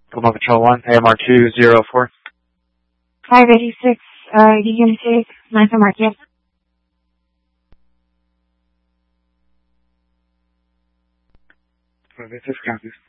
Command Control 1, AMR 204. 586, unit 6, 9 for Mark, yes. This is copies.